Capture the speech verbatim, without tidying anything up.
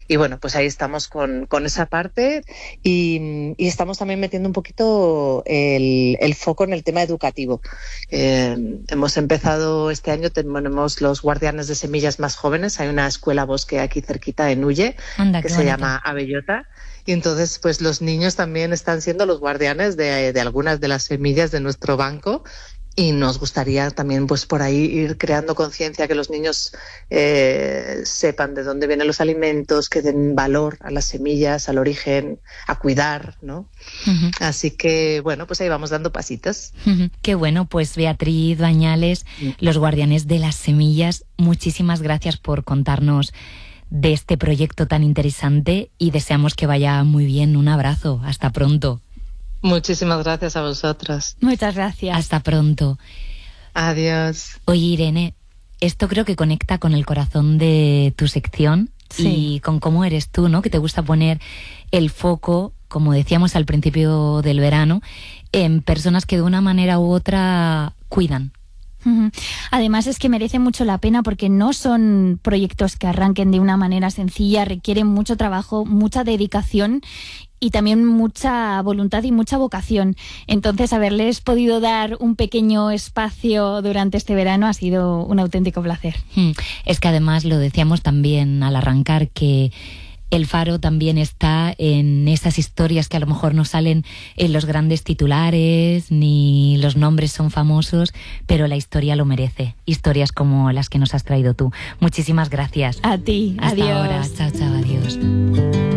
y bueno, pues ahí estamos con, con esa parte y, y estamos también metiendo un poquito el, el foco en el tema educativo. Eh, hemos empezado este año, tenemos los guardianes de semillas más jóvenes. Hay una escuela bosque aquí cerquita en Ulle, Anda, que qué se bonito. llama Abellota. Y entonces, pues los niños también están siendo los guardianes de, de algunas de las semillas de nuestro banco. Y nos gustaría también, pues por ahí, ir creando conciencia, que los niños eh, sepan de dónde vienen los alimentos, que den valor a las semillas, al origen, a cuidar, ¿no? Uh-huh. Así que, bueno, pues ahí vamos dando pasitos. Uh-huh. Qué bueno, pues Beatriz Bañales, sí. Los guardianes de las semillas, muchísimas gracias por contarnos de este proyecto tan interesante y deseamos que vaya muy bien. Un abrazo, hasta pronto. Muchísimas gracias a vosotros. Muchas gracias. Hasta pronto. Adiós. Oye, Irene, esto creo que conecta con el corazón de tu sección, sí. Y con cómo eres tú, ¿no? Que te gusta poner el foco, como decíamos al principio del verano, en personas que de una manera u otra cuidan. Además es que merece mucho la pena porque no son proyectos que arranquen de una manera sencilla, requieren mucho trabajo, mucha dedicación y también mucha voluntad y mucha vocación. Entonces, haberles podido dar un pequeño espacio durante este verano ha sido un auténtico placer. Es que además lo decíamos también al arrancar, que El Faro también está en esas historias que a lo mejor no salen en los grandes titulares, ni los nombres son famosos, pero la historia lo merece. Historias como las que nos has traído tú. Muchísimas gracias. A ti. Hasta Adiós. ahora. Chao, chao, adiós.